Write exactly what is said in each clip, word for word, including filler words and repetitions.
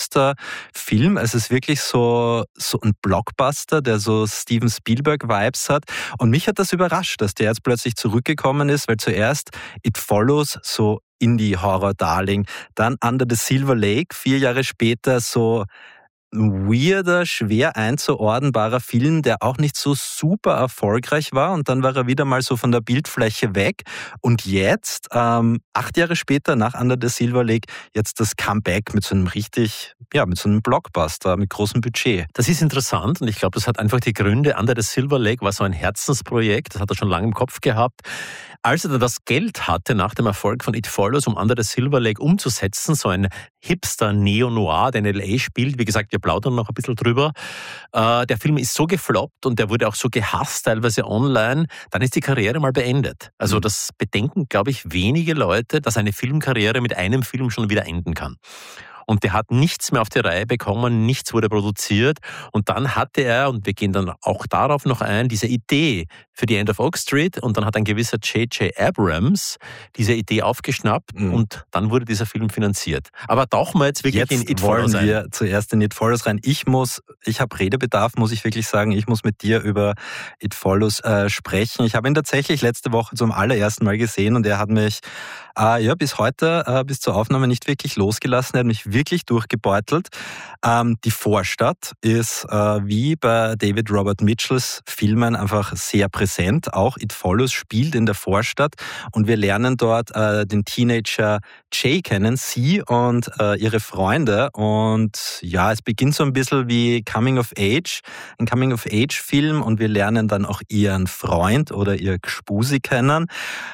Blockbuster-Film. Es ist wirklich so, so ein Blockbuster, der so Steven Spielberg-Vibes hat. Und mich hat das überrascht, dass der jetzt plötzlich zurückgekommen ist, weil zuerst It Follows so Indie-Horror-Darling, dann Under the Silver Lake, vier Jahre später so ein weirder, schwer einzuordnenbarer Film, der auch nicht so super erfolgreich war, und dann war er wieder mal so von der Bildfläche weg, und jetzt, ähm, acht Jahre später, nach Under the Silver Lake, jetzt das Comeback mit so einem richtig, ja, mit so einem Blockbuster, mit großem Budget. Das ist interessant, und ich glaube, das hat einfach die Gründe. Under the Silver Lake war so ein Herzensprojekt, das hat er schon lange im Kopf gehabt. Als er dann das Geld hatte, nach dem Erfolg von It Follows, um Under the Silver Lake umzusetzen, so ein Hipster-Neo-Noir, der in L A spielt, wie gesagt, wir plaudern noch ein bisschen drüber. Äh, der Film ist so gefloppt und der wurde auch so gehasst, teilweise online, dann ist die Karriere mal beendet. Also Mhm. das bedenken, glaube ich, wenige Leute, dass eine Filmkarriere mit einem Film schon wieder enden kann. Und der hat nichts mehr auf die Reihe bekommen, nichts wurde produziert. Und dann hatte er, und wir gehen dann auch darauf noch ein, diese Idee für die End of Oak Street. Und dann hat ein gewisser J J Abrams diese Idee aufgeschnappt, Mhm. und dann wurde dieser Film finanziert. Aber tauchen wir jetzt wirklich Jetzt in It wollen Follows ein. wir zuerst in It Follows rein. Ich muss, ich habe Redebedarf, muss ich wirklich sagen. Ich muss mit dir über It Follows äh, sprechen. Ich habe ihn tatsächlich letzte Woche zum allerersten Mal gesehen, und er hat mich äh, ja bis heute, äh, bis zur Aufnahme nicht wirklich losgelassen. Er hat mich wirklich durchgebeutelt. Ähm, die Vorstadt ist äh, wie bei David Robert Mitchells Filmen einfach sehr präsent. Auch It Follows spielt in der Vorstadt, und wir lernen dort äh, den Teenager Jay kennen, sie und äh, ihre Freunde, und ja, es beginnt so ein bisschen wie Coming of Age, ein Coming of Age Film, und wir lernen dann auch ihren Freund oder ihr Gspusi kennen.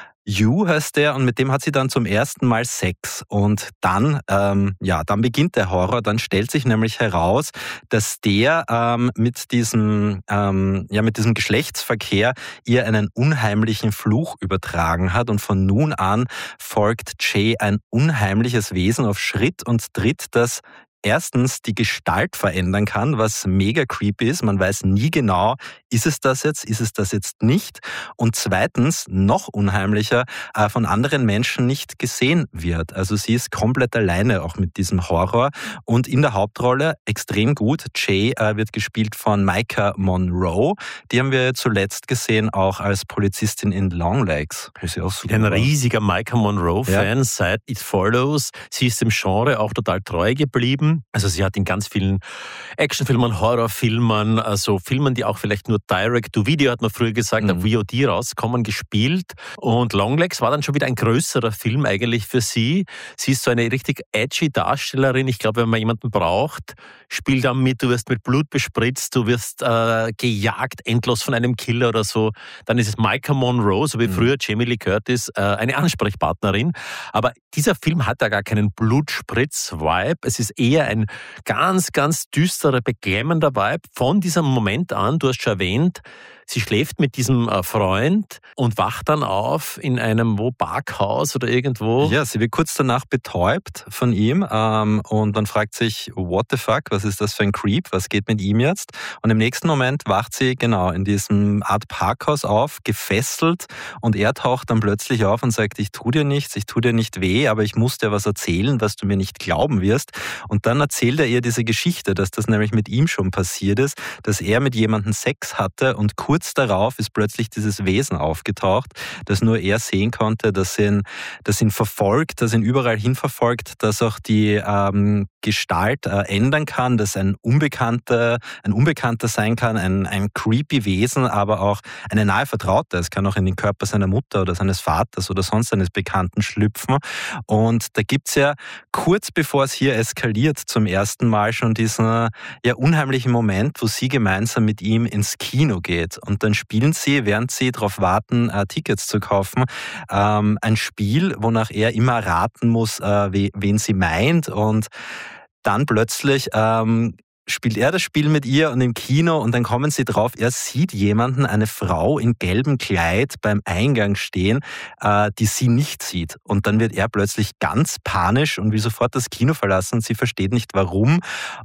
Yu heißt der, und mit dem hat sie dann zum ersten Mal Sex, und dann, ähm, ja, dann beginnt der Horror. Dann stellt sich nämlich heraus, dass der ähm, mit diesem, ähm, ja, mit diesem Geschlechtsverkehr ihr einen unheimlichen Fluch übertragen hat, und von nun an folgt Jay ein unheimliches Wesen auf Schritt und Tritt, das erstens die Gestalt verändern kann, was mega creepy ist. Man weiß nie genau, ist es das jetzt, ist es das jetzt nicht. Und zweitens, noch unheimlicher, äh, von anderen Menschen nicht gesehen wird. Also sie ist komplett alleine auch mit diesem Horror. Und in der Hauptrolle extrem gut. Jay äh, wird gespielt von Maika Monroe. Die haben wir zuletzt gesehen, auch als Polizistin in Longlegs. Ich bin ein riesiger Maika Monroe-Fan, ja, seit It Follows. Sie ist dem Genre auch total treu geblieben. Also sie hat in ganz vielen Actionfilmen, Horrorfilmen, also Filmen, die auch vielleicht nur Direct-to-Video, hat man früher gesagt, mhm. auf V O D rauskommen, gespielt. Und Longlegs war dann schon wieder ein größerer Film eigentlich für sie. Sie ist so eine richtig edgy Darstellerin. Ich glaube, wenn man jemanden braucht, spiel da mit, du wirst mit Blut bespritzt, du wirst äh, gejagt, endlos von einem Killer oder so. Dann ist es Maika Monroe, so wie mhm. früher Jamie Lee Curtis, äh, eine Ansprechpartnerin. Aber dieser Film hat ja gar keinen Blutspritz-Vibe. Es ist eher ein ganz, ganz düsterer, beklemmender Vibe von diesem Moment an. Du hast schon erwähnt, sie schläft mit diesem Freund und wacht dann auf in einem wo Parkhaus oder irgendwo. Ja, sie wird kurz danach betäubt von ihm, ähm, und dann fragt sich, what the fuck, was ist das für ein Creep, was geht mit ihm jetzt? Und im nächsten Moment wacht sie genau in diesem Art Parkhaus auf, gefesselt, und er taucht dann plötzlich auf und sagt, ich tu dir nichts, ich tu dir nicht weh, aber ich muss dir was erzählen, was du mir nicht glauben wirst. Und dann erzählt er ihr diese Geschichte, dass das nämlich mit ihm schon passiert ist, dass er mit jemandem Sex hatte, und kurz darauf ist plötzlich dieses Wesen aufgetaucht, das nur er sehen konnte, das ihn, das ihn verfolgt, das ihn überall hin verfolgt, das auch die ähm, Gestalt äh, ändern kann, dass ein Unbekannter, ein Unbekannter sein kann, ein, ein creepy Wesen, aber auch eine nahe Vertraute. Es kann auch in den Körper seiner Mutter oder seines Vaters oder sonst eines Bekannten schlüpfen. Und da gibt's ja kurz bevor es hier eskaliert zum ersten Mal schon diesen ja unheimlichen Moment, wo sie gemeinsam mit ihm ins Kino geht. Und dann spielen sie, während sie darauf warten, äh, Tickets zu kaufen, ähm, ein Spiel, wonach er immer raten muss, äh, we, wen sie meint. Und dann plötzlich ähm, spielt er das Spiel mit ihr und im Kino, und dann kommen sie drauf, er sieht jemanden, eine Frau in gelbem Kleid beim Eingang stehen, äh, die sie nicht sieht. Und dann wird er plötzlich ganz panisch und will sofort das Kino verlassen, und sie versteht nicht warum.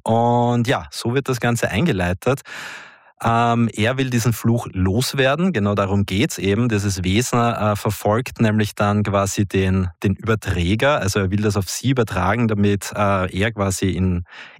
Und ja, so wird das Ganze eingeleitet. Ähm, er will diesen Fluch loswerden, genau darum geht's eben. Dieses Wesen äh, verfolgt nämlich dann quasi den, den Überträger, also er will das auf sie übertragen, damit äh, er quasi in,